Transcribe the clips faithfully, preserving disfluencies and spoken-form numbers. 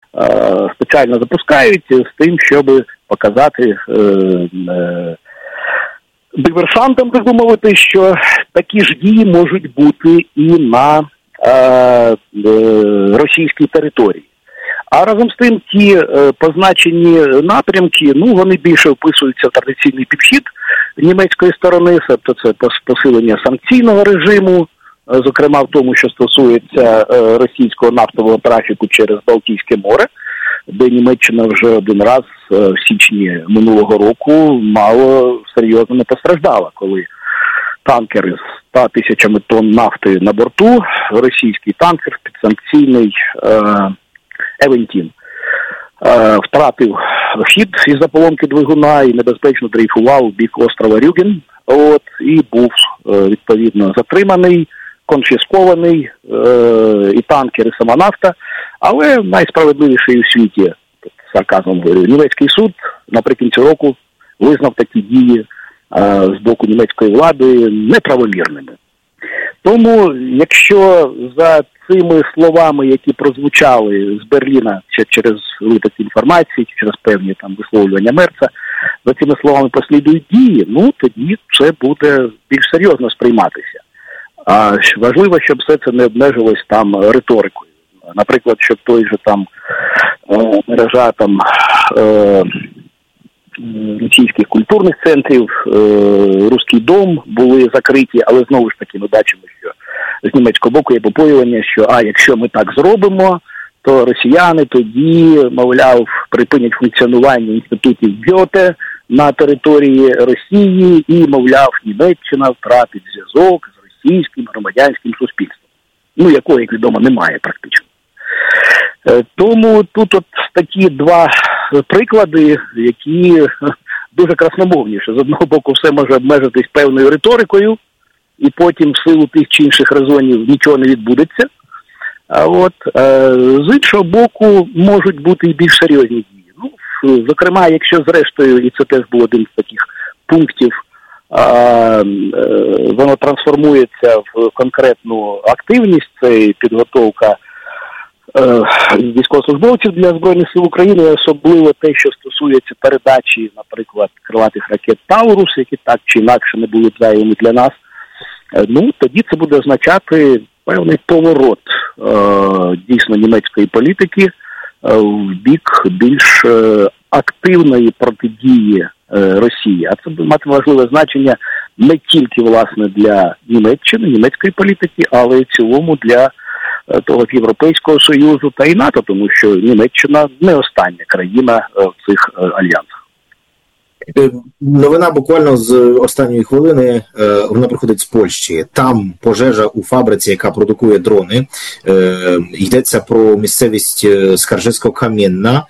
спеціально запускають з тим, щоб показати е, е, диверсантам, так би мовити, що такі ж дії можуть бути і на е, е, російській території. А разом з тим ті е, позначені напрямки, ну, вони більше вписуються в традиційний підхід німецької сторони, тобто це посилення санкційного режиму, е, зокрема в тому, що стосується е, російського нафтового трафіку через Балтійське море, де Німеччина вже один раз е, в січні минулого року мало серйозно не постраждала, коли танкери з ста тисячами тонн нафти на борту, російський танкер підсанкційний е, Евентін е, втратив хід із-за поломки двигуна і небезпечно дрейфував у бік острова Рюген, от, і був е, відповідно затриманий, конфіскований е, і танкер, і сама нафта, але найсправедливіший у світі, сарказмом говорю, німецький суд наприкінці року визнав такі дії е, з боку німецької влади неправомірними. Тому, якщо за цими словами, які прозвучали з Берліна чи через виток інформації, чи через певні там висловлювання Мерца, за цими словами послідують дії, ну тоді це буде більш серйозно сприйматися. А важливо, щоб все це не обмежилось там риторикою. Наприклад, щоб той же там е, мережа там е, російських культурних центрів, е, Руський дом були закриті, але знову ж таки ми бачимо, що з німецького боку є побоювання, що а якщо ми так зробимо, то росіяни тоді, мовляв, припинять функціонування інститутів Гьоте на території Росії і, мовляв, Німеччина втратить зв'язок з російським громадянським суспільством. Ну, якого, як відомо, немає практично. Тому тут от такі два приклади, які дуже красномовні, що з одного боку все може обмежитись певною риторикою, і потім в силу тих чи інших резонів нічого не відбудеться. А от з іншого боку можуть бути і більш серйозні дії. Ну, зокрема, якщо зрештою, і це теж був один з таких пунктів, а, воно трансформується в конкретну активність, це підготовка е, військовослужбовців для Збройних сил України, особливо те, що стосується передачі, наприклад, крилатих ракет «Таурус», які так чи інакше не були б зайвими для нас, е, ну, тоді це буде означати певний поворот е, дійсно німецької політики е, в бік більш е, активної протидії Росії. А це буде мати важливе значення не тільки, власне, для Німеччини, німецької політики, але й в цілому для того Європейського Союзу та і НАТО, тому що Німеччина не остання країна в цих альянсах. Новина буквально з останньої хвилини, вона приходить з Польщі. Там пожежа у фабриці, яка продукує дрони. Йдеться про місцевість Скаржевсько-Кам'янна.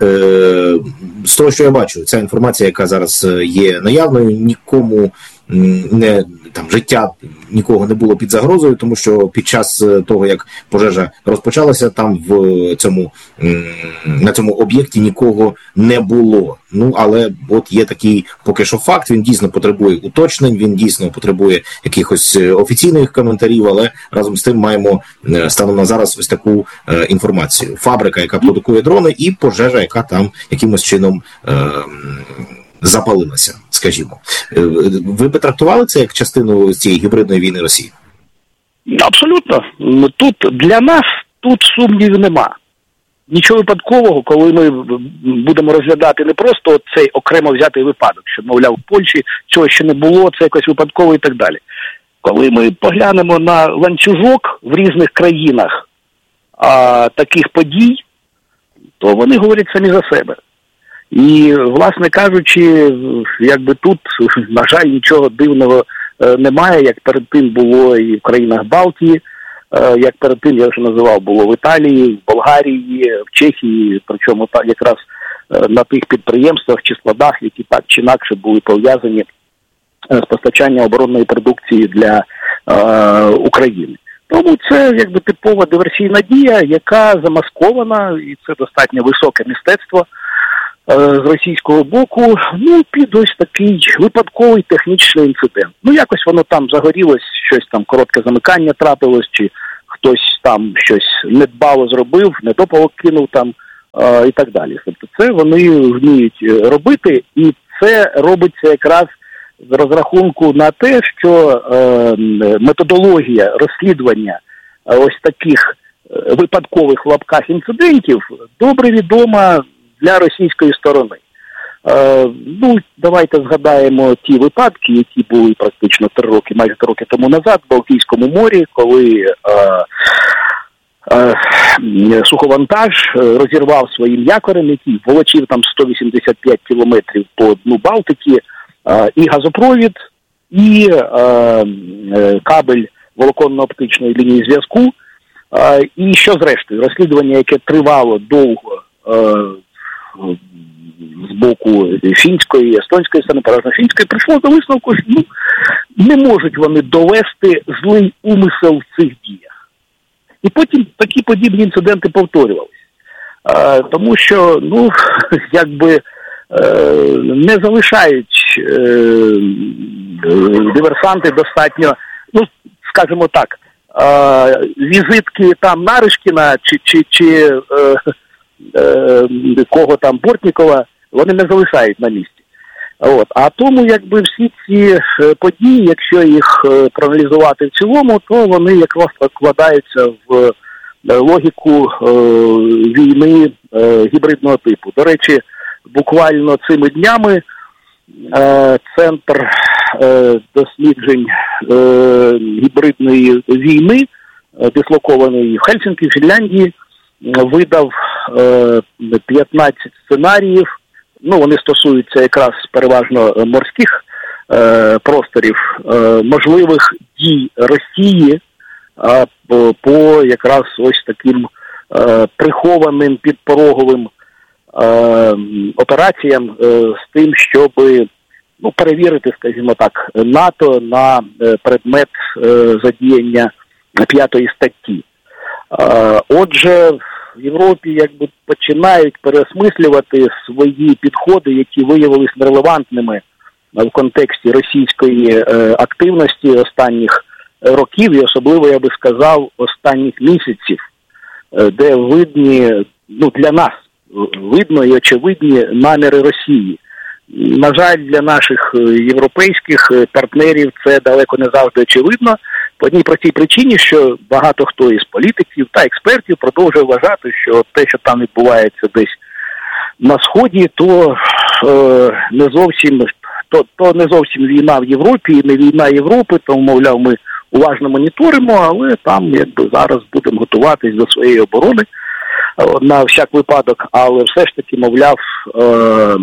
З того, що я бачу, ця інформація, яка зараз є наявною, нікому не там життя нікого не було під загрозою, тому що під час того, як пожежа розпочалася, там в цьому на цьому об'єкті нікого не було. Ну, але от є такий поки що факт, він дійсно потребує уточнень, він дійсно потребує якихось офіційних коментарів, але разом з тим маємо станом на зараз ось таку е, інформацію. Фабрика, яка продукує дрони, і пожежа, яка там якимось чином е, запалилася, скажімо. Ви би трактували це як частину цієї гібридної війни Росії? Абсолютно. Тут для нас тут сумнівів нема. Нічого випадкового, коли ми будемо розглядати не просто цей окремо взятий випадок, що, мовляв, в Польщі цього ще не було, це якось випадково і так далі. Коли ми поглянемо на ланцюжок в різних країнах а, таких подій, то вони говорять самі за себе. І, власне кажучи, якби тут, на жаль, нічого дивного е, немає, як перед тим було і в країнах Балтії, е, як перед тим, я вже називав, було в Італії, в Болгарії, в Чехії, причому так якраз е, на тих підприємствах чи складах, які так чи інакше були пов'язані е, з постачанням оборонної продукції для е, України. Тому це якби типова диверсійна дія, яка замаскована, і це достатньо високе мистецтво з російського боку, ну, під ось такий випадковий технічний інцидент. Ну, якось воно там загорілось, щось там, коротке замикання трапилось, чи хтось там щось недбало зробив, недопалок кинув там і так далі. Тобто це вони вміють робити, і це робиться якраз з розрахунку на те, що е, методологія розслідування ось таких випадкових в лапках інцидентів добре відома для російської сторони. Е, ну, давайте згадаємо ті випадки, які були практично три роки, майже три роки тому назад в Балтійському морі, коли е, е, суховантаж розірвав своїм якорем, який волочив там сто вісімдесят п'ять кілометрів по дну Балтики, е, і газопровід, і е, е, кабель волоконно-оптичної лінії зв'язку, е, і що зрештою, розслідування, яке тривало довго е, з боку фінської, естонської сторони, переважно фінської, прийшло до висновку, що ну, не можуть вони довести злий умисел в цих діях. І потім такі подібні інциденти повторювалися. Е, тому що, ну, якби е, не залишають е, диверсанти достатньо, ну, скажімо так, е, візитки там Наришкіна чи, чи, чи е, е, кого там Бортнікова, вони не залишають на місці. От. А тому, якби всі ці події, якщо їх проаналізувати в цілому, то вони якраз вкладаються в логіку е, війни е, гібридного типу. До речі, буквально цими днями е, Центр е, досліджень е, гібридної війни, е, дислокований в Хельсінкі, Фінляндії, видав е, п'ятнадцять сценаріїв. Ну, вони стосуються якраз переважно морських е, просторів, е, можливих дій Росії е, по, по якраз ось таким е, прихованим підпороговим е, операціям е, з тим, щоб ну, перевірити, скажімо так, НАТО на е, предмет е, задіяння п'ятої статті. Е, отже, в Європі якби починають переосмислювати свої підходи, які виявилися нерелевантними в контексті російської е, активності останніх років, і особливо, я би сказав, останніх місяців, е, де видні, ну, для нас видно і очевидні наміри Росії. На жаль, для наших європейських партнерів це далеко не завжди очевидно, по одній простій причині, що багато хто із політиків та експертів продовжує вважати, що те, що там відбувається десь на Сході, то е, не зовсім то, то не зовсім війна в Європі, не війна Європи, тому, мовляв, ми уважно моніторимо, але там якби зараз будемо готуватись до своєї оборони е, на всяк випадок, але все ж таки, мовляв, е,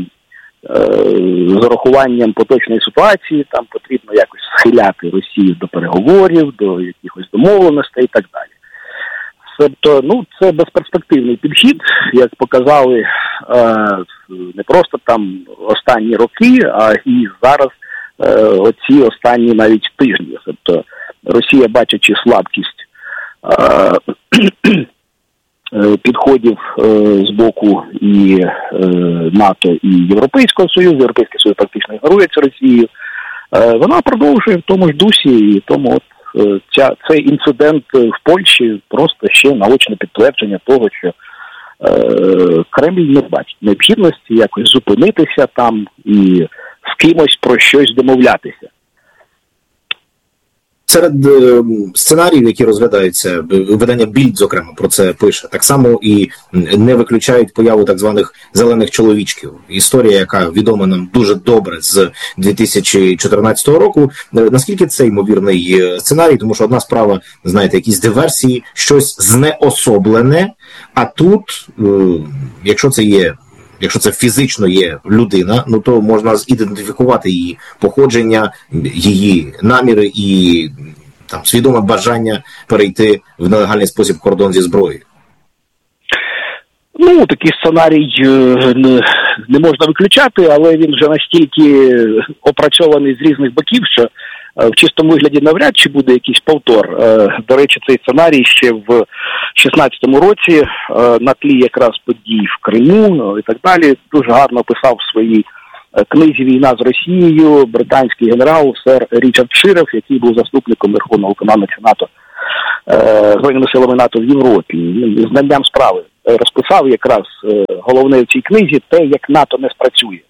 з урахуванням поточної ситуації, там потрібно якось схиляти Росію до переговорів, до якихось домовленостей і так далі. Тобто, ну, це безперспективний підхід, як показали е, не просто там останні роки, а і зараз е, оці останні навіть тижні. Тобто, Росія, бачачи слабкість е, підходів е, з боку і е, НАТО, і Європейського Союзу, Європейський Союз практично ігнорується Росією, е, вона продовжує в тому ж дусі, і тому от е, ця, цей інцидент в Польщі просто ще наочне підтвердження того, що е, Кремль не бачить необхідності якось зупинитися там і з кимось про щось домовлятися. Серед е, сценаріїв, які розглядаються, видання Більд, зокрема, про це пише, так само і не виключають появу так званих зелених чоловічків. Історія, яка відома нам дуже добре з дві тисячі чотирнадцятого року. Наскільки це ймовірний сценарій? Тому що одна справа, знаєте, якісь диверсії, щось знеособлене, а тут, е, якщо це є Якщо це фізично є людина, ну то можна ідентифікувати її походження, її наміри і там свідоме бажання перейти в нелегальний спосіб кордон зі зброєю. Ну, такий сценарій не, не можна виключати, але він вже настільки опрацьований з різних боків, що в чистому вигляді навряд чи буде якийсь повтор. До речі, цей сценарій ще в шістнадцятому році на тлі якраз подій в Криму і так далі дуже гарно описав в своїй книзі «Війна з Росією» британський генерал сер Річард Широв, який був заступником Верховного командувача НАТО, Збройними силами НАТО в Європі, знанням справи. розписав якраз головне в цій книзі те, як НАТО не спрацює.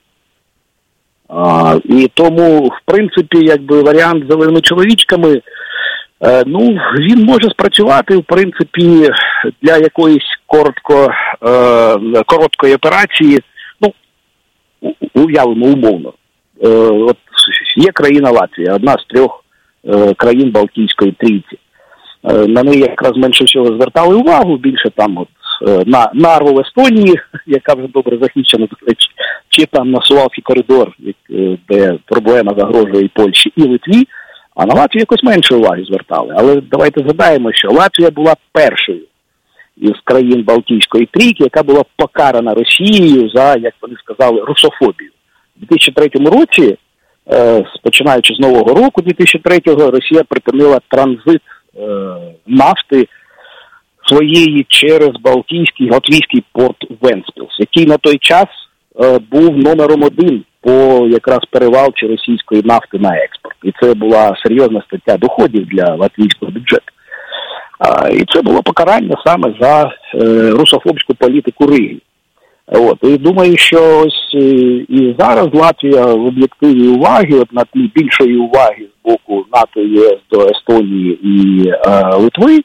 А, і тому, в принципі, якби варіант з зеленими чоловічками, е, ну, він може спрацювати, в принципі, для якоїсь коротко, е, короткої операції, ну, уявимо умовно. Е, от є країна Латвія, одна з трьох е, країн Балтійської трійці. Е, на неї якраз менше всього звертали увагу, більше там от на Нарву в Естонії, яка вже добре захищена, чи там на Сувалський коридор, де проблема загрожує і Польщі, і Литві, а на Латвію якось менше уваги звертали. Але давайте згадаємо, що Латвія була першою із країн Балтійської трійки, яка була покарана Росією за, як вони сказали, русофобію. У дві тисячі третьому році, починаючи з Нового року дві тисячі третього, Росія припинила транзит нафти своєї через Балтійський, Латвійський порт Вентспілс, який на той час е, був номером один по якраз перевалці російської нафти на експорт. І це була серйозна стаття доходів для латвійського бюджету. А, і це було покарання саме за е, русофобську політику Риги. От, і думаю, що ось і, і зараз Латвія в об'єктиві уваги, от на тлі більшої уваги з боку НАТО і ЄС до Естонії і е, Литви,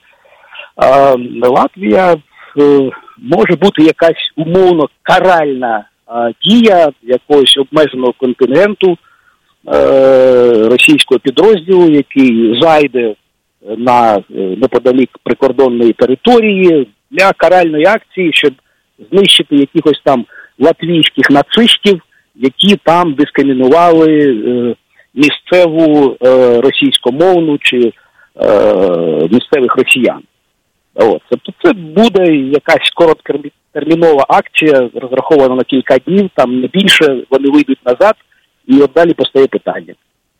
Латвія може бути якась умовно каральна дія якогось обмеженого контингенту російського підрозділу, який зайде на неподалік прикордонної території для каральної акції, щоб знищити якихось там латвійських нацистів, які там дискримінували місцеву російськомовну чи місцевих росіян. От. Тобто це буде якась короткотермінова акція, розрахована на кілька днів, там не більше, вони вийдуть назад, і от далі постає питання,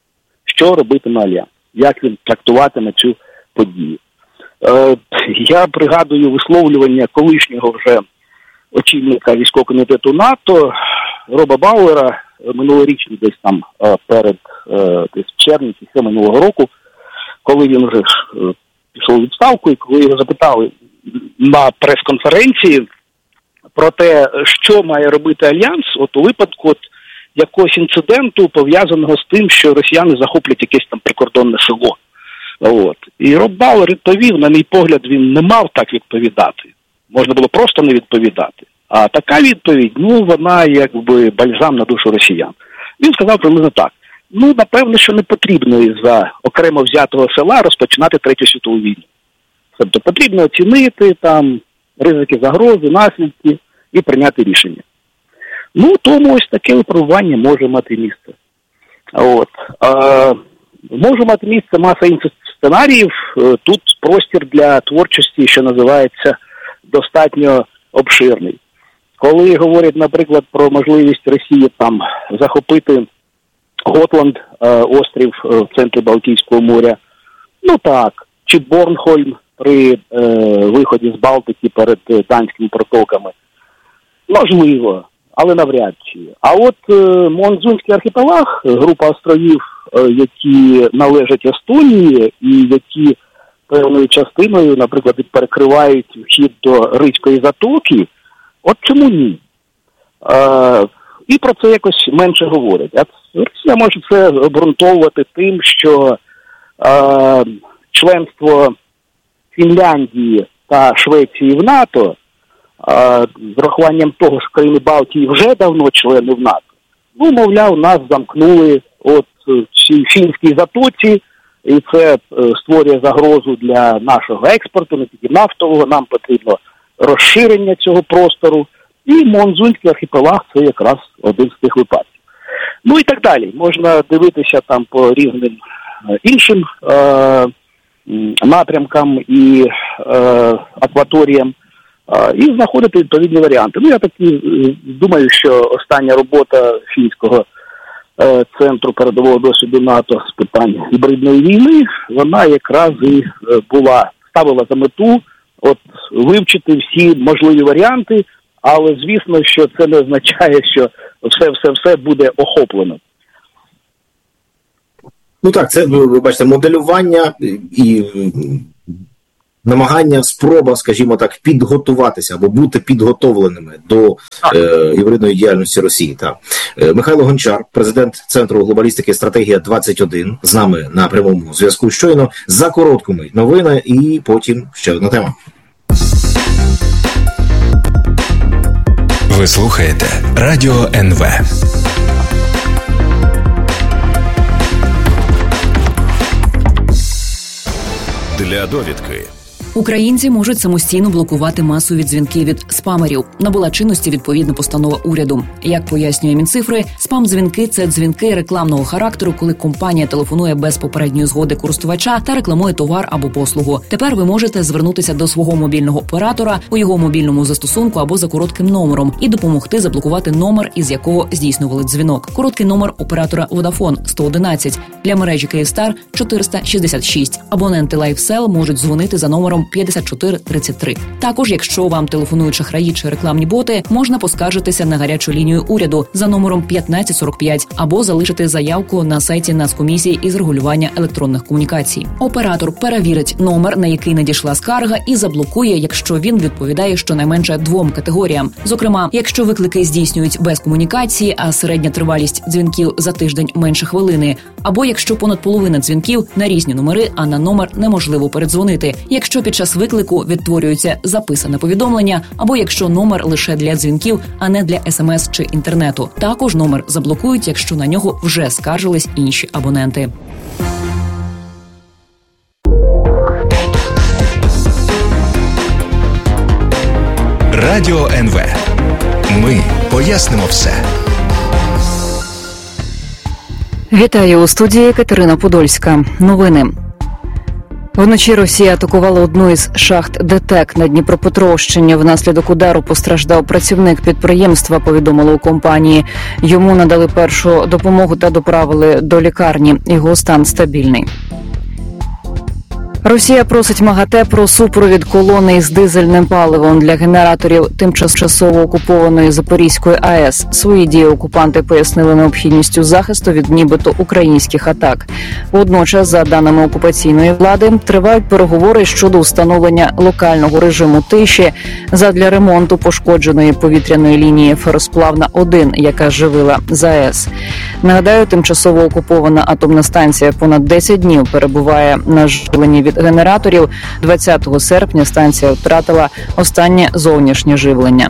що робитиме Альянс, як він трактуватиме цю подію. Е, я пригадую висловлювання колишнього вже очільника військового комітету НАТО Роба Бауера, минулорічний десь там перед десь в червні минулого року, коли він вже пішов у відставку, і коли його запитали на прес-конференції про те, що має робити Альянс, от у випадку от якогось інциденту, пов'язаного з тим, що росіяни захоплять якесь там прикордонне село. От. І Роб Бауер відповів, на мій погляд, він не мав так відповідати. Можна було просто не відповідати. А така відповідь, ну, вона якби бальзам на душу росіян. Він сказав приблизно так. Ну, напевно, що не потрібно із-за окремо взятого села розпочинати Третю світову війну. Тобто потрібно оцінити там ризики, загрози, наслідки і прийняти рішення. Ну, тому ось таке випробування може мати місце. От. А, може мати місце маса інших сценаріїв. Тут простір для творчості, що називається, достатньо обширний. Коли говорять, наприклад, про можливість Росії там захопити Готланд, острів в центрі Балтійського моря, ну так, чи Борнхольм при е, виході з Балтики перед данськими протоками, можливо, але навряд чи. А от е, Монзунський архіпелаг, група островів, е, які належать Естонії і які певною частиною, наприклад, перекривають вхід до Ризької затоки, от чому ні? Е, і про це якось менше говорять. А Росія може це обґрунтовувати тим, що е, членство Фінляндії та Швеції в НАТО, е, з врахуванням того, що країни Балтії вже давно члени в НАТО, ну, мовляв, нас замкнули от цій фінській затоці, і це е, створює загрозу для нашого експорту, не тільки нафтового, нам потрібно розширення цього простору. І Монзунський архіпелаг – це якраз один з тих випадків. Ну і так далі. Можна дивитися там по різним е, іншим е, напрямкам і е, акваторіям е, і знаходити відповідні варіанти. Ну, я таки е, думаю, що остання робота Фінського е, центру передового досвіду НАТО з питань гібридної війни, вона якраз і е, була, ставила за мету от, вивчити всі можливі варіанти, але, звісно, що це не означає, що все-все-все буде охоплено. Ну так, це, ви бачите, моделювання і намагання, спроба, скажімо так, підготуватися або бути підготовленими до е, гібридної діяльності Росії. Так. Е, Михайло Гончар, президент Центру глобалістики «Стратегія двадцять один», з нами на прямому зв'язку щойно. За короткими новини і потім ще одна тема. Ви слухаєте Радіо ен ве. Для довідки. Українці можуть самостійно блокувати масові дзвінки від спамерів. Набула чинності відповідна постанова уряду. Як пояснює Мінцифри, спам-дзвінки – це дзвінки рекламного характеру, коли компанія телефонує без попередньої згоди користувача та рекламує товар або послугу. Тепер ви можете звернутися до свого мобільного оператора у його мобільному застосунку або за коротким номером і допомогти заблокувати номер, із якого здійснювали дзвінок. Короткий номер оператора Vodafone – сто одинадцять, для мережі Kyivstar – чотириста шістдесят шість. Абоненти LifeSell можуть дзвонити за номером п'ятдесят чотири тридцять три. Також, якщо вам телефонують шахраї чи рекламні боти, можна поскаржитися на гарячу лінію уряду за номером п'ятнадцять сорок п'ять або залишити заявку на сайті Нацкомісії із регулювання електронних комунікацій. Оператор перевірить номер, на який надійшла скарга, і заблокує, якщо він відповідає щонайменше двом категоріям. Зокрема, якщо виклики здійснюють без комунікації, а середня тривалість дзвінків за тиждень менше хвилини, або якщо понад половина дзвінків на різні номери, а на номер неможливо передзвонити, якщо під час виклику відтворюється записане повідомлення, або якщо номер лише для дзвінків, а не для смс чи інтернету. Також номер заблокують, якщо на нього вже скаржились інші абоненти. Радіо ен ве. Ми пояснимо все. Вітаю у студії Катерина Подольська. Новини. Вночі Росія атакувала одну із шахт ДТЕК на Дніпропетровщині. Внаслідок удару постраждав працівник підприємства, повідомили у компанії. Йому надали першу допомогу та доправили до лікарні. Його стан стабільний. Росія просить МАГАТЕ про супровід колони із дизельним паливом для генераторів тимчасово окупованої Запорізької АЕС. Свої дії окупанти пояснили необхідністю захисту від нібито українських атак. Водночас, за даними окупаційної влади, тривають переговори щодо встановлення локального режиму тиші задля ремонту пошкодженої повітряної лінії Феросплавна один, яка живила ЗАЕС. Нагадаю, тимчасово окупована атомна станція понад десять днів перебуває на живленні від генераторів. двадцятого серпня станція втратила останнє зовнішнє живлення.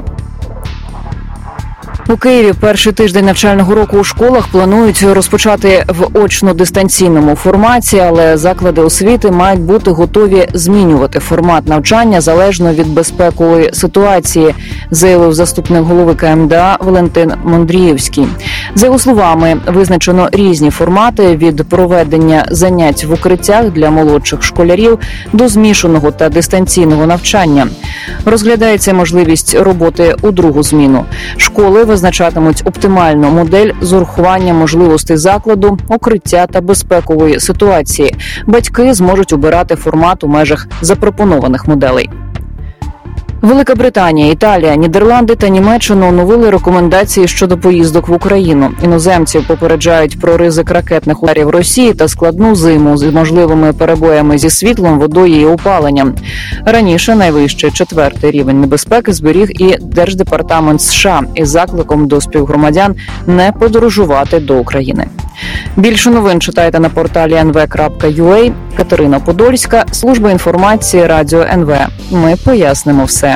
У Києві перший тиждень навчального року у школах планують розпочати в очно-дистанційному форматі, але заклади освіти мають бути готові змінювати формат навчання залежно від безпекової ситуації, заявив заступник голови ка ем де а Валентин Мондрієвський. За його словами, визначено різні формати – від проведення занять в укриттях для молодших школярів до змішаного та дистанційного навчання. Розглядається можливість роботи у другу зміну. Школи визначатимуть оптимальну модель з урахуванням можливостей закладу, укриття та безпекової ситуації. Батьки зможуть обирати формат у межах запропонованих моделей. Велика Британія, Італія, Нідерланди та Німеччина оновили рекомендації щодо поїздок в Україну. Іноземців попереджають про ризик ракетних ударів Росії та складну зиму з можливими перебоями зі світлом, водою і опаленням. Раніше найвищий четвертий рівень небезпеки зберіг і Держдепартамент США із закликом до співгромадян не подорожувати до України. Більше новин читайте на порталі ен ве крапка ю а. Катерина Подольська, служба інформації Радіо ен ве. Ми пояснимо все.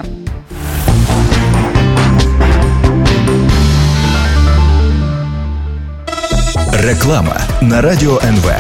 Реклама на Радіо ен ве.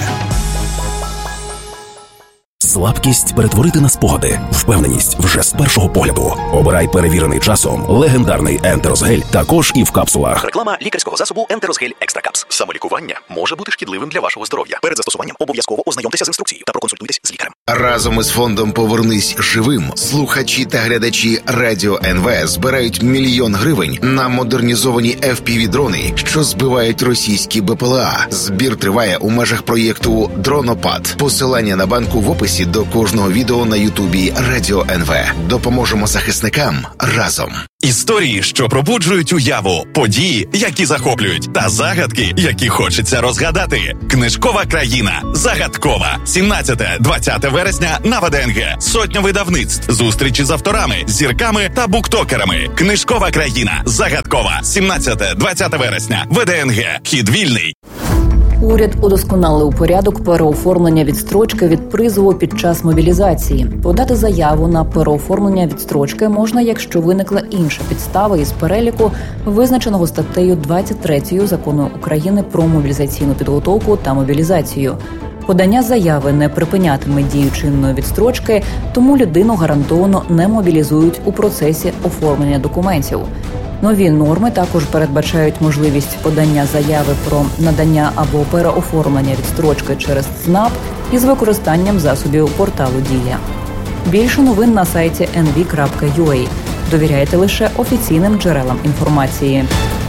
Слабкість перетворити на спогади. Впевненість вже з першого погляду. Обирай перевірений часом легендарний Ентерозгель, також і в капсулах. Реклама лікарського засобу Ентерозгель Екстра Капс. Самолікування може бути шкідливим для вашого здоров'я. Перед застосуванням обов'язково ознайомтеся з інструкцією та проконсультуйтесь з лікарем. Разом із фондом «Повернись живим» слухачі та глядачі Радіо ен ве збирають мільйон гривень на модернізовані еф пі ві-дрони, що збивають російські бе пе ел а. Збір триває у межах проєкту «Дронопад». Посилання на банку в описі до кожного відео на Ютубі Радіо ен ве. Допоможемо захисникам разом. Історії, що пробуджують уяву, події, які захоплюють, та загадки, які хочеться розгадати. Книжкова країна. Загадкова. сімнадцяте-двадцяте вересня на ВДНГ. Сотня видавництв. Зустрічі з авторами, зірками та буктокерами. Книжкова країна. Загадкова. сімнадцяте-двадцяте вересня. ВДНГ. Вхід вільний. Уряд удосконалив порядок переоформлення відстрочки від призову під час мобілізації. Подати заяву на переоформлення відстрочки можна, якщо виникла інша підстава із переліку, визначеного статтею двадцять третьою Закону України про мобілізаційну підготовку та мобілізацію. Подання заяви не припинятиме дію чинної відстрочки, тому людину гарантовано не мобілізують у процесі оформлення документів. Нові норми також передбачають можливість подання заяви про надання або переоформлення відстрочки через ЦНАП із використанням засобів порталу «Дія». Більше новин на сайті ен ві крапка ю а. Довіряйте лише офіційним джерелам інформації.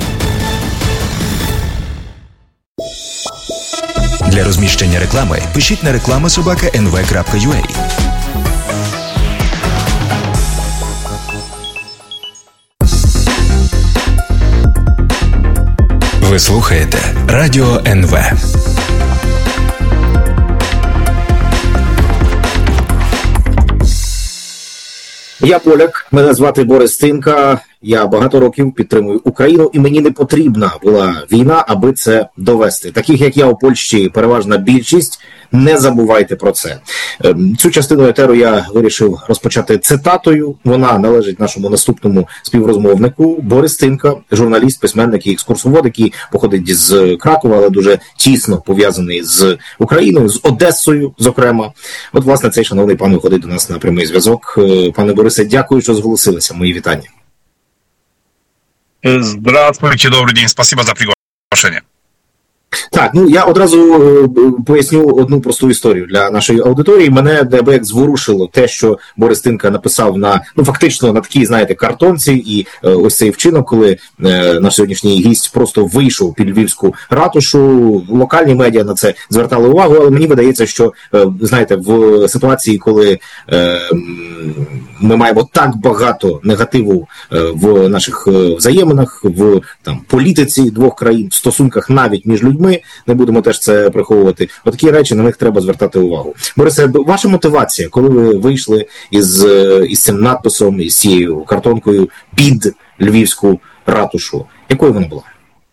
Для розміщення реклами пишіть на реклама собака ен ве крапка ю а. Ви слухаєте Радіо ен ве. Я поляк, мене звати Борис Тинка, я багато років підтримую Україну, і мені не потрібна була війна, аби це довести. Таких, як я, у Польщі переважна більшість, не забувайте про це. Цю частину етеру я вирішив розпочати цитатою. Вона належить нашому наступному співрозмовнику. Борис Тинка, журналіст, письменник і екскурсовод, який походить з Кракова, але дуже тісно пов'язаний з Україною, з Одесою, зокрема. От, власне, цей шановний пан виходить до нас на прямий зв'язок. Пане Борисе, дякую, що зголосилися. Мої вітання. Здравствуйте, добрый день, спасибо за приглашение. Так, ну я одразу поясню одну просту історію для нашої аудиторії. Мене неабияк зворушило те, що Борис Тинка написав на, ну фактично на такій, знаєте, картонці, і е, ось цей вчинок, коли е, наш сьогоднішній гість просто вийшов під Львівську ратушу. Локальні медіа на це звертали увагу, але мені видається, що, е, знаєте, в ситуації, коли е, ми маємо так багато негативу е, в наших взаєминах, в там політиці двох країн, в стосунках навіть між людьми, ми не будемо теж це приховувати. Отакі речі, на них треба звертати увагу. Борисе, ваша мотивація, коли ви вийшли із, із цим надписом, із цією картонкою під Львівську ратушу, якою вона була?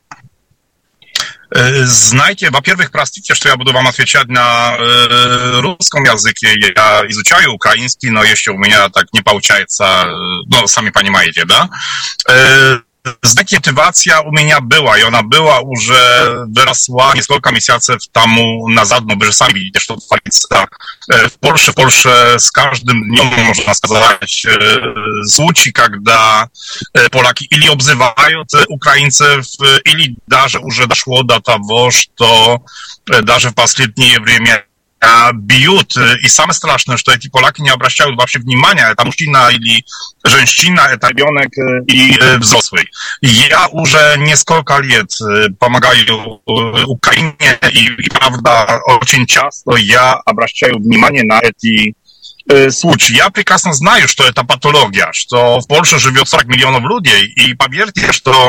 Знаете, во-первых, простите, что я буду вам отвечать на э, русском языке. Я изучаю украинский, но еще у меня так не получается, ну, сами понимаете, да? Э, Знаете, мотивация у меня была, и она была уже, выросла несколько месяцев тому назад, но вы же сами видите, что творится в Польше. В Польше с каждым днем, можно сказать, случаи, когда поляки или обзывают украинцев, или даже уже дошло до того, что даже в последнее время бьют. И самое страшное, что эти поляки не обращают вообще внимания, это мужчина или женщина, это ребенок и взрослый. Я уже несколько лет помогаю Украине, и, и правда, очень часто я обращаю внимание на эти э, случаи. Я прекрасно знаю, что это патология, что в Польше живет сорок миллионов людей, и поверьте, что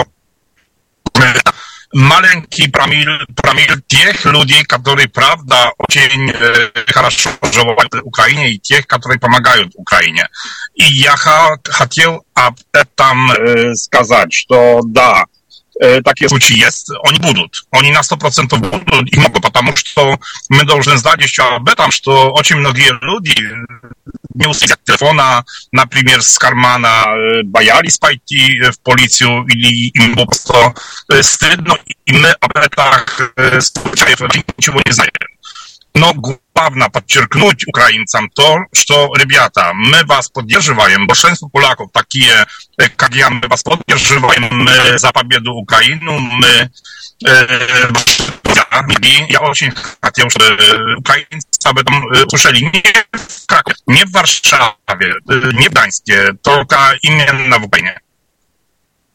маленький промилле, промилле тех людей, которые, правда, очень э, хорошо живут в Украине, и тех, которые помогают Украине. И я х- хотел об этом э, сказать, что да, э, такие случаи есть, они будут. Они на сто процентов будут и много, потому что мы должны знать еще об этом, что очень многие люди не успели от телефона, например, с кармана, боялись пойти в полицию или им просто стыдно, и мы об этих случаях ничего не знаем. Но главное подчеркнуть украинцам то, что, ребята, мы вас поддерживаем, большинство поляков такие, как я, мы вас поддерживаем, мы за победу Украины, мы э, я очень хотел, чтобы украинцы об этом слушали не в Кракове, не в Варшаве, не в Гданьске, только именно в Украине.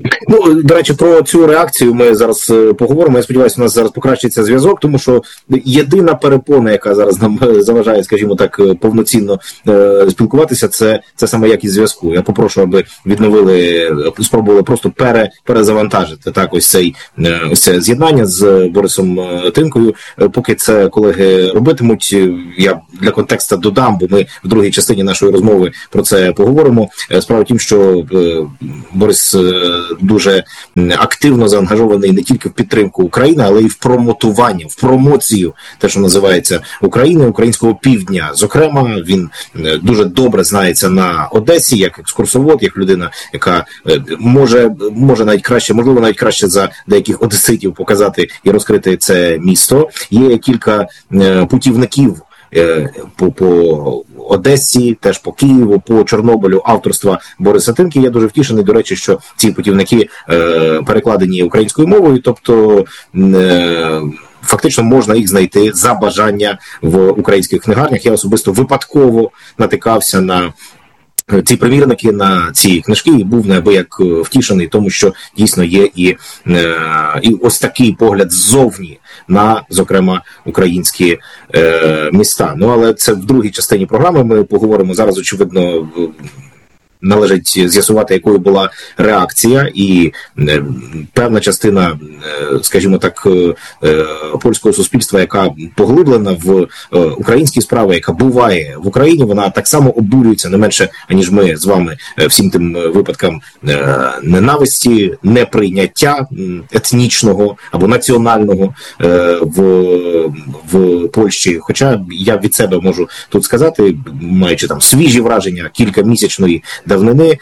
Ну, до речі, про цю реакцію ми зараз поговоримо. Я сподіваюся, у нас зараз покращиться зв'язок, тому що єдина перепона, яка зараз нам заважає, скажімо так, повноцінно е, спілкуватися, це, це саме якість зв'язку. Я попрошу, аби відновили, спробували просто пере, перезавантажити так ось цей ось це з'єднання з Борисом Тимкою. Поки це колеги робитимуть, я для контексту додам, бо ми в другій частині нашої розмови про це поговоримо. Справа в тім, що е, Борис дуже активно заангажований не тільки в підтримку України, але й в промотування, в промоцію, те, що називається України, українського півдня. Зокрема, він дуже добре знається на Одесі, як екскурсовод, як людина, яка може, може навіть краще, можливо, навіть краще за деяких одеситів показати і розкрити це місто. Є кілька путівників по, по Одесі, теж по Києву, по Чорнобилю авторства Бориса Тимки. Я дуже втішений, до речі, що ці путівники е, перекладені українською мовою, тобто е, фактично можна їх знайти за бажання в українських книгарнях. Я особисто випадково натикався на ці примірники, на ці книжки, і був неабияк втішений, тому що дійсно є і, е, і ось такий погляд ззовні на, зокрема, українські е, міста. Ну, але це в другій частині програми ми поговоримо. Зараз, очевидно, належить з'ясувати, якою була реакція, і е, певна частина, е, скажімо так, е, польського суспільства, яка поглиблена в е, українські справи, яка буває в Україні, вона так само обурюється не менше, аніж ми з вами, е, всім тим випадкам е, ненависті, неприйняття етнічного або національного е, в, в Польщі. Хоча я від себе можу тут сказати, маючи там свіжі враження кількамісячної давнини,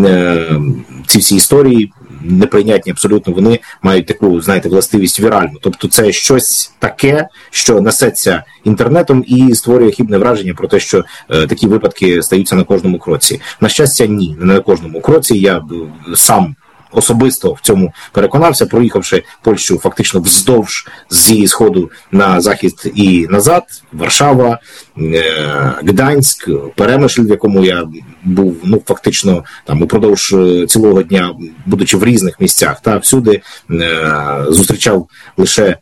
ці всі історії неприйнятні абсолютно, вони мають таку, знаєте, властивість віральну. Тобто це щось таке, що несеться інтернетом і створює хибне враження про те, що е, такі випадки стаються на кожному кроці. На щастя, ні, не на кожному кроці. Я сам особисто в цьому переконався, проїхавши Польщу фактично вздовж з її сходу на захід і назад, Варшава, Гданськ, Перемишль, в якому я був, ну, фактично, там, упродовж цілого дня, будучи в різних місцях, та всюди зустрічав лише,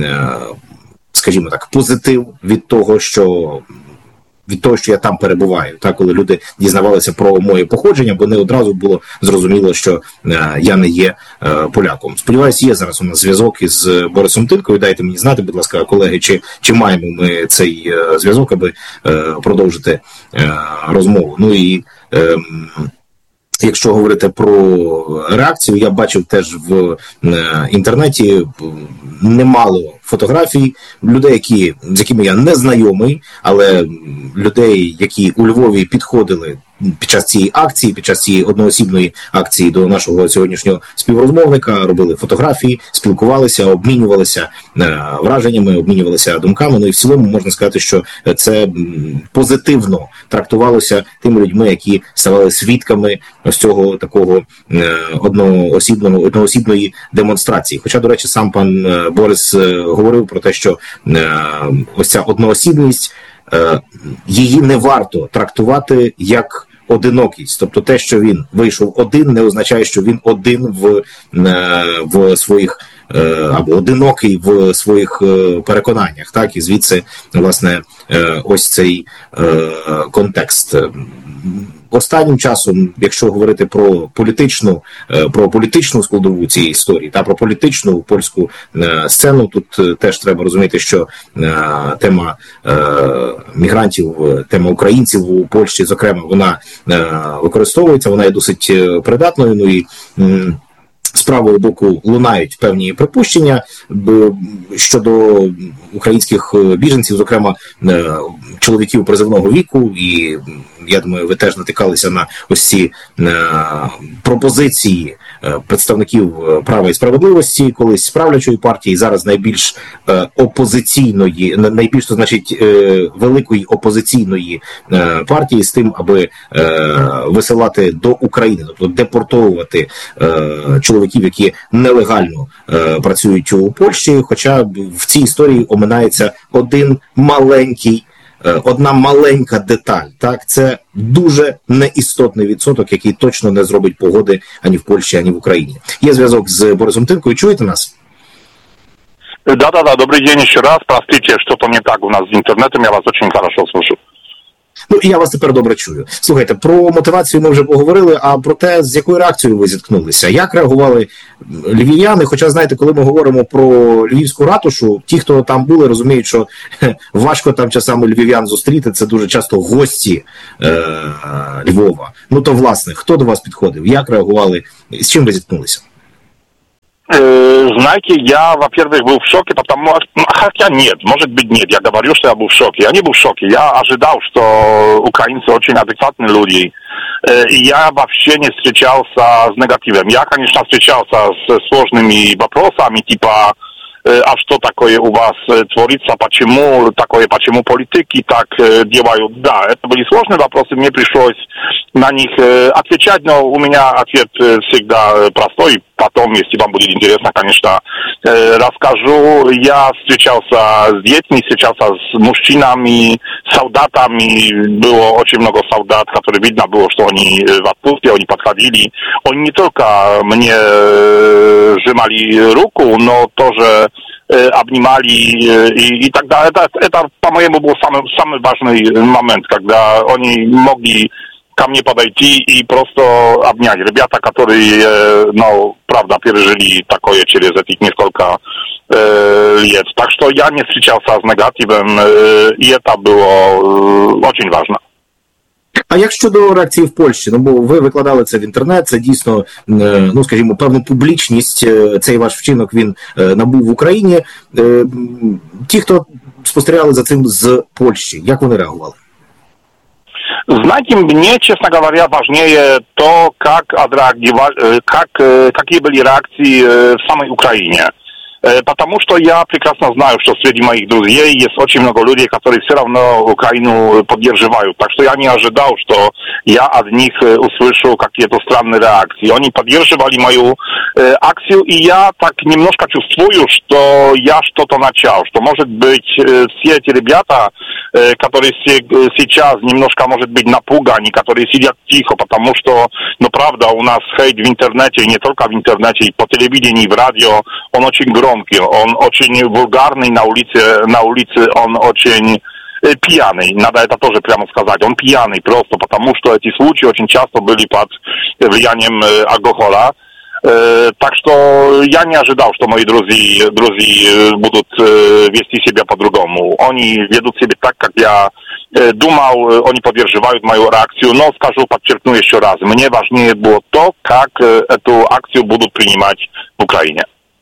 скажімо так, позитив від того, що від того, що я там перебуваю, так, коли люди дізнавалися про моє походження, бо не одразу було зрозуміло, що е, я не є е, поляком. Сподіваюсь, є зараз у нас зв'язок із Борисом Тимкою. Дайте мені знати, будь ласка, колеги, чи, чи маємо ми цей е, зв'язок, аби е, продовжити е, розмову. Ну і е, якщо говорити про реакцію, я бачив теж в е, інтернеті немало фотографій людей, які, з якими я не знайомий, але людей, які у Львові підходили під час цієї акції, під час цієї одноосібної акції до нашого сьогоднішнього співрозмовника, робили фотографії, спілкувалися, обмінювалися е, враженнями, обмінювалися думками. Ну і в цілому можна сказати, що це позитивно трактувалося тими людьми, які ставали свідками ось цього такого е, одноосібного, одноосібної демонстрації. Хоча, до речі, сам пан Борис говорив про те, що е, ось ця одноосібність, її не варто трактувати як одинокість. Тобто те, що він вийшов один, не означає, що він один в, в своїх, або одинокий в своїх переконаннях. Так? І звідси, власне, ось цей контекст. Останнім часом, якщо говорити про політичну, про політичну складову цієї історії та про політичну польську сцену, тут теж треба розуміти, що тема мігрантів, тема українців у Польщі, зокрема, вона використовується, вона є досить придатною. Ну і з правого боку лунають певні припущення щодо українських біженців, зокрема чоловіків призовного віку, і я думаю, ви теж натикалися на ось ці пропозиції представників права і справедливості, колись правлячої партії, зараз найбільш опозиційної, найбільш, то значить, великої опозиційної партії з тим, аби висилати до України, тобто депортовувати чоловіків, які нелегально працюють у Польщі, хоча в цій історії оминається один маленький одна маленька деталь. Так, це дуже неістотний відсоток, який точно не зробить погоди ані в Польщі, ані в Україні. Є зв'язок з Борисом Тимкою. Чуєте нас? Да-да-да, добрый день еще раз. Простите, что-то не так у нас с интернетом, я вас очень хорошо слышу. Ну, і я вас тепер добре чую. Слухайте, про мотивацію ми вже поговорили, а про те, з якою реакцією ви зіткнулися. Як реагували львів'яни? Хоча, знаєте, коли ми говоримо про львівську ратушу, ті, хто там були, розуміють, що важко там часами львів'ян зустріти, це дуже часто гості е- Львова. Ну, то, власне, хто до вас підходив? Як реагували? З чим ви зіткнулися? Знаете, я, во-первых, был в шоке, потому что, хотя нет, может быть нет, я говорю, что я был в шоке. Я не был в шоке, я ожидал, что украинцы очень адекватные люди, и я вообще не встречался с негативом. Я, конечно, встречался с сложными вопросами, типа, а что такое у вас творится, почему такое, почему политики так делают. Да, это были сложные вопросы, мне пришлось на них отвечать, но у меня ответ всегда простой. Потом, если вам будет интересно, конечно, расскажу. Я встречался с детьми, встречался с мужчинами, солдатами. Было очень много солдат, которые видно было, что они в отпуске, они подходили. Они не только мне сжимали руку, но тоже обнимали, и, и тогда это, это, по-моему, был самый, самый важный момент, когда они могли ко мне подойти и просто обнять. Ребята, которые, ну, правда, пережили такое через эти несколько э, лет. Так что я не встречался с негативом, э, и это было э, очень важно. А як щодо реакції в Польщі? Ну, бо ви викладали це в інтернет, це дійсно, ну, скажімо, певну публічність, цей ваш вчинок, він набув в Україні. Ті, хто спостерігали за цим з Польщі, як вони реагували? Знаете, мне, честно говоря, важнее то, как, как, какие были реакции в самой Украине. Потому что я прекрасно знаю, что среди моих друзей есть очень много людей, которые все равно Украину поддерживают. Так что я не ожидал, что я от них услышу какие-то странные реакции. Они поддерживали мою э, акцию, и я так немножко чувствую, что я что-то начал. Что, может быть, э, все эти ребята, э, которые все, э, сейчас немножко, может быть, напуганы, которые сидят тихо, потому что, ну, правда, у нас хейт в интернете, и не только в интернете, и по телевидению, и в радио, он очень громкий. Он очень вульгарный на улице, на улице он очень э, пьяный, надо это тоже прямо сказать. Он пьяный просто, потому что эти случаи очень часто были под влиянием э, алкоголя. Э, так что я не ожидал, что мои друзья, друзья будут э, вести себя по-другому. Они ведут себя так, как я э, думал, они поддерживают мою реакцию. Но скажу, подчеркну еще раз, мне важнее было то, как э, эту акцию будут принимать в Украине.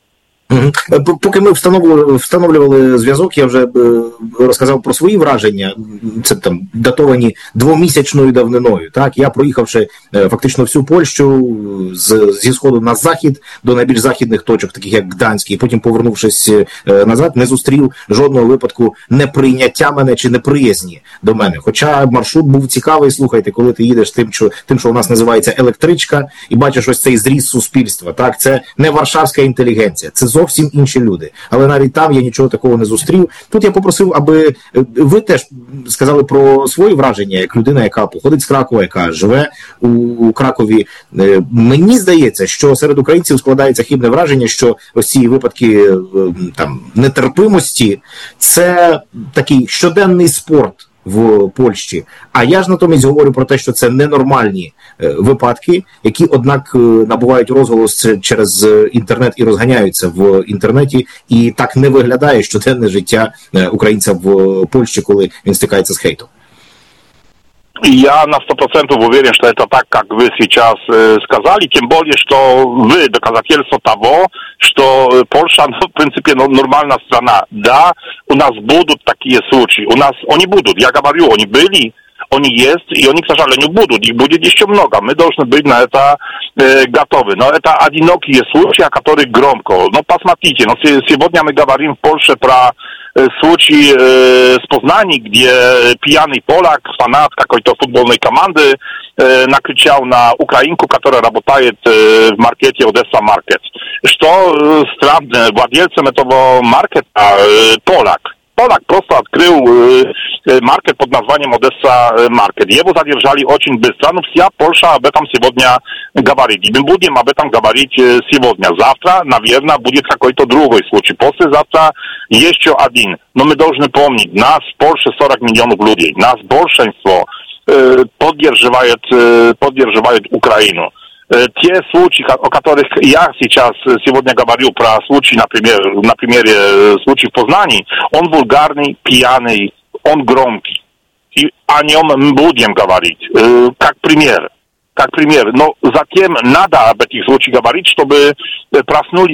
Поки ми встановлювали, встановлювали зв'язок, я вже розказав про свої враження, це там датовані двомісячною давниною. Так, я, проїхавши фактично всю Польщу з, зі сходу на захід до найбільш західних точок, таких як Гданський, і потім, повернувшись назад, не зустрів жодного випадку неприйняття мене чи неприязні до мене. Хоча маршрут був цікавий, слухайте, коли ти їдеш тим, що, тим, що у нас називається електричка, і бачиш ось цей зріз суспільства. Так, це не варшавська інтелігенція, це зовсім інші люди. Але навіть там я нічого такого не зустрів. Тут я попросив, аби ви теж сказали про свої враження, як людина, яка походить з Кракова, яка живе у Кракові. Мені здається, що серед українців складається хибне враження, що ось ці випадки там нетерпимості – це такий щоденний спорт в Польщі. А я ж натомість говорю про те, що це ненормальні випадки, які, однак, набувають розголос через інтернет і розганяються в інтернеті, і так не виглядає щоденне життя українця в Польщі, коли він стикається з хейтом. Я на сто процентов уверен, что это так, как вы сейчас э, сказали, тем более, что вы доказательство того, что Польша, ну, в принципе, ну, нормальная страна. Да, у нас будут такие случаи, у нас они будут, я говорю, они были, они есть, и они, к сожалению, будут, их будет еще много, мы должны быть на это э, готовы. Но это одинокие случаи, которые громко. Но посмотрите, но сегодня мы говорим в Польше про случай э, с Познани, где пьяный полак, фанат какой-то футбольной команды, э, накричал на украинку, которая работает э, в маркете Одесса Маркет. Что э, странно, владельцем этого маркета э, полак. Полак просто открыл э, маркет под названием Одесса Маркет. Его задержали очень быстро, но вся Польша об этом сегодня говорит. И мы будем об этом говорить сегодня. Завтра, наверное, будет какой-то другой случай. Послезавтра еще один. Но мы должны помнить, нас в Польше сорок миллионов людей. Нас большинство э, поддерживает, э, поддерживает Украину. Те случаи, о которых я сейчас сегодня говорю, про случай, например, на примере случая в Познании, он вульгарный, пьяный, он громкий. И о нем мы будем говорить, как пример. Как пример. Но затем надо об этих случаях говорить, чтобы проснулись